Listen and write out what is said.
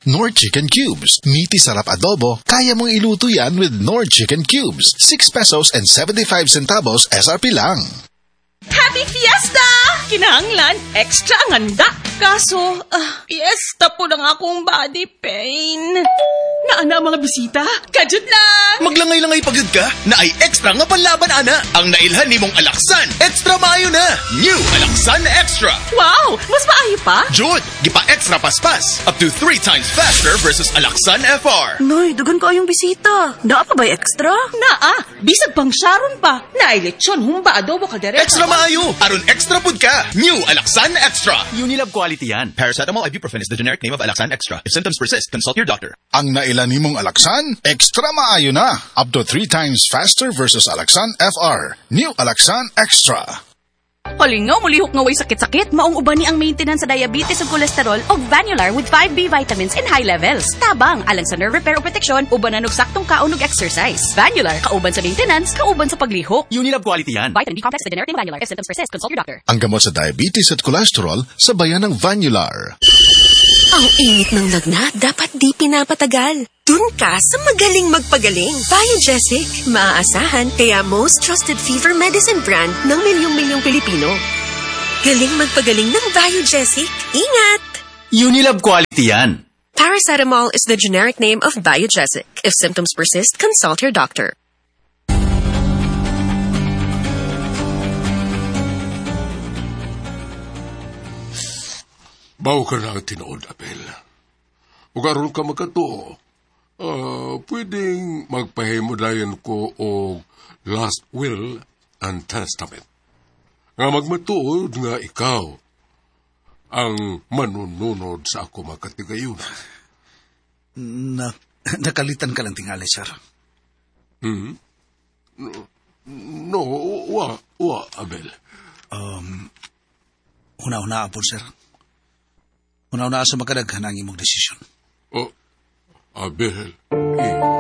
Knorr Chicken Cubes. Meaty sarap adobo, kaya mong iluto yan with Knorr Chicken Cubes. 6 pesos and 75 centavos SRP lang. Happy Fiesta! Kinahanglan, extra ang handa. Kaso, fiesta po lang akong body pain. Naana mga bisita? Kajud lang! Maglangay-langay pagod ka na ay extra nga panlaban, ana. Ang nailhan ni mong Alaksan, extra maayo na. New Alaksan Extra. Wow! Mas maayo pa? Jud, gipa extra paspas. Up to 3 times faster versus Alaksan FR. Noy, dugan ko yung bisita. Naa pa ba extra? Naa, bisag pang Sharon pa. Nailetsyon, humba adobo kaldereta. Extra maayo. Aron extra pud ka. New Alaksan Extra. Unilab quality yan. Paracetamol ibuprofen is the generic name of Alaksan Extra. If symptoms persist, consult your doctor. Ang nailan ni mong Alaksan, extra maayo na. Up to 3 times faster versus Alaksan FR. New Alaksan Extra. Halingaw, mulihok nga way sakit-sakit. Maong uban ni ang maintenance sa diabetes ug cholesterol og Vanular with 5B vitamins in high levels. Tabang, alang sa nerve repair o protection, ubanan og saktong kaon ug exercise. Vanular, kauban sa maintenance, kauban sa paglihok. Unilab quality yan. Vitamin B complex with generic name Vanular. If symptoms persist, consult your doctor. Ang gamot sa diabetes at cholesterol, sabayan ng Vanular. Ang init ng lagnat, dapat di pinapatagal. Dun ka sa magaling magpagaling. Biogesic, maaasahan, kaya most trusted fever medicine brand ng milyong-milyong Pilipino. Galing magpagaling ng Biogesic. Ingat! Unilab quality yan. Paracetamol is the generic name of Biogesic. If symptoms persist, consult your doctor. Bawo ka na ang tinuod, Abel. Ug aron ka magkatuo, pwedeng magpahimudayan ko og last will and testament. Nga magmatuod nga ikaw ang manununod sa ako makatigayon. Nakalitan ka lang tingali, sir. No, wa, Abel. Una-una po, sir. Una-una sa makadaghan ang imong desisyon. Abel,